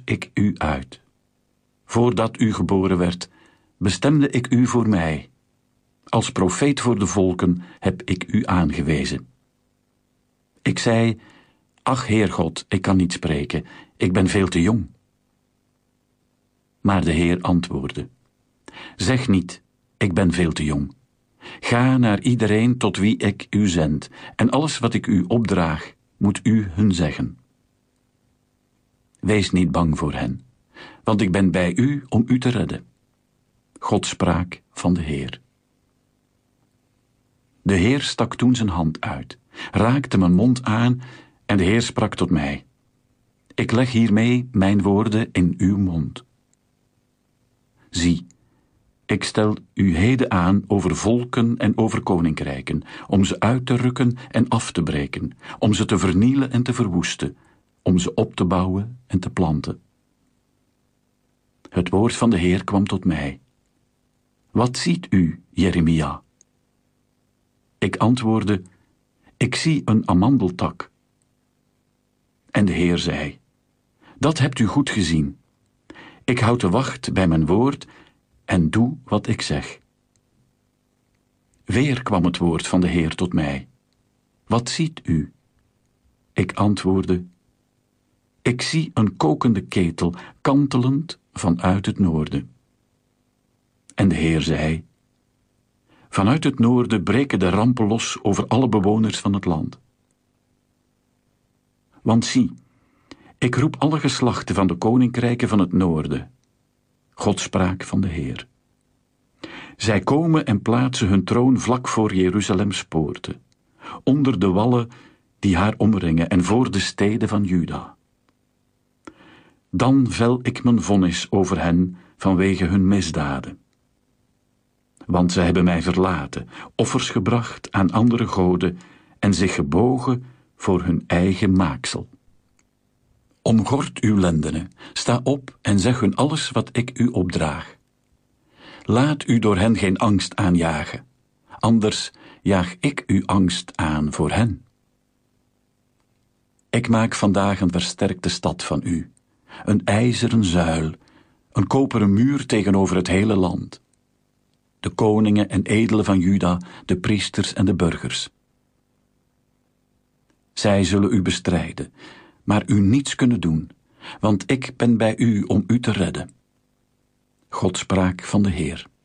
ik u uit. Voordat u geboren werd, bestemde ik u voor mij. Als profeet voor de volken heb ik u aangewezen. Ik zei, ach Heer God, ik kan niet spreken, ik ben veel te jong. Maar de Heer antwoordde, zeg niet, ik ben veel te jong. Ga naar iedereen tot wie ik u zend, en alles wat ik u opdraag, moet u hun zeggen. Wees niet bang voor hen, want ik ben bij u om u te redden. God spraak van de Heer. De Heer stak toen zijn hand uit, raakte mijn mond aan en de Heer sprak tot mij. Ik leg hiermee mijn woorden in uw mond. Zie, ik stel u heden aan over volken en over koninkrijken, om ze uit te rukken en af te breken, om ze te vernielen en te verwoesten, om ze op te bouwen en te planten. Het woord van de Heer kwam tot mij. Wat ziet u, Jeremia? Ik antwoordde, ik zie een amandeltak. En de Heer zei, dat hebt u goed gezien. Ik houd de wacht bij mijn woord en doe wat ik zeg. Weer kwam het woord van de Heer tot mij. Wat ziet u? Ik antwoordde, ik zie een kokende ketel, kantelend vanuit het noorden. En de Heer zei, vanuit het noorden breken de rampen los over alle bewoners van het land. Want zie, ik roep alle geslachten van de koninkrijken van het noorden. God spraak van de Heer. Zij komen en plaatsen hun troon vlak voor Jeruzalems poorten, onder de wallen die haar omringen en voor de steden van Juda. Dan vel ik mijn vonnis over hen vanwege hun misdaden. Want zij hebben mij verlaten, offers gebracht aan andere goden en zich gebogen voor hun eigen maaksel. Omgord uw lendenen, sta op en zeg hun alles wat ik u opdraag. Laat u door hen geen angst aanjagen, anders jaag ik u angst aan voor hen. Ik maak vandaag een versterkte stad van u, een ijzeren zuil, een koperen muur tegenover het hele land. De koningen en edelen van Juda, de priesters en de burgers. Zij zullen u bestrijden, maar u niets kunnen doen, want ik ben bij u om u te redden. God spraak van de Heer.